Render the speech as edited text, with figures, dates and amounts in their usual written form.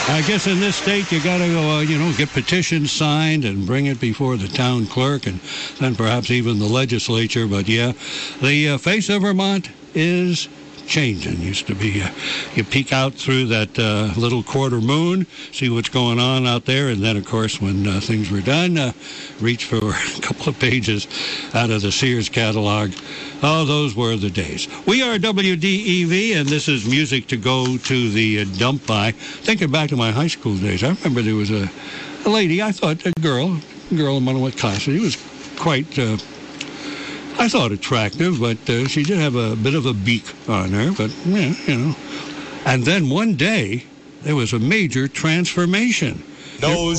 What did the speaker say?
I guess in this state you got to go, get petitions signed and bring it before the town clerk and then perhaps even the legislature. But yeah, the face of Vermont is changing. Used to be you peek out through that little quarter moon, see what's going on out there, and then of course when things were done, reach for a couple of pages out of the Sears catalog. Oh, those were the days. We are WDEV, and this is music to go to the dump by. Thinking back to my high school days, I remember there was a lady, I thought a girl in one of my classes. She was quite I thought attractive, but she did have a bit of a beak on her, but, And then one day, there was a major transformation. Nose